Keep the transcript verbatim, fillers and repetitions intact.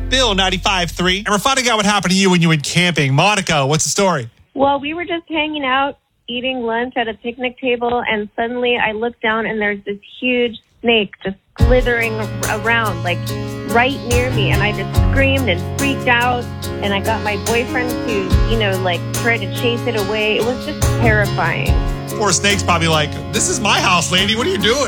Bill ninety-five three. And we're finding out what happened to you when you went camping. Monica, what's the story? Well, we were just hanging out, eating lunch at a picnic table, and suddenly I looked down and there's this huge snake just slithering around, like right near me. And I just screamed and freaked out. And I got my boyfriend to, you know, like try to chase it away. It was just terrifying. Poor snake's probably like, this is my house, lady. What are you doing?